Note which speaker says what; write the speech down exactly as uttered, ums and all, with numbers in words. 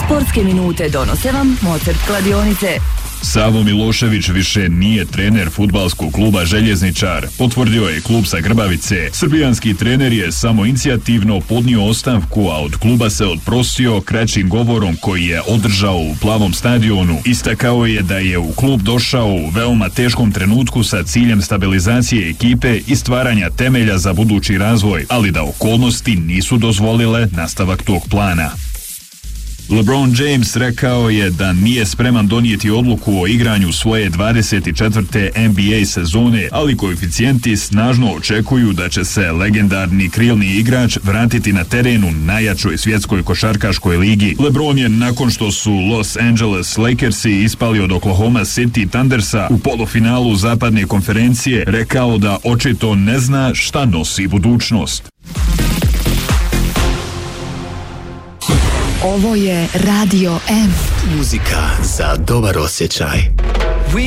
Speaker 1: Sportske minute donose vam Mozart kladionice.
Speaker 2: Savo Milošević više nije trener fudbalskog kluba Željezničar, potvrdio je klub sa Grbavice. Srbijanski trener je samoinicijativno podnio ostavku, a od kluba se odprostio kraćim govorom koji je održao u Plavom stadionu. Istakao je da je u klub došao u veoma teškom trenutku sa ciljem stabilizacije ekipe i stvaranja temelja za budući razvoj, ali da okolnosti nisu dozvolile nastavak tog plana. LeBron James rekao je da nije spreman donijeti odluku o igranju svoje dvadeset četvrte N B A sezone, ali koeficijenti snažno očekuju da će se legendarni krilni igrač vratiti na teren u najjačoj svjetskoj košarkaškoj ligi. LeBron je, nakon što su Los Angeles Lakersi ispali od Oklahoma City Thundersa u polufinalu zapadne konferencije, rekao da očito ne zna šta nosi budućnost.
Speaker 1: Ovo je Radio M.
Speaker 3: Muzika za dobar osjećaj.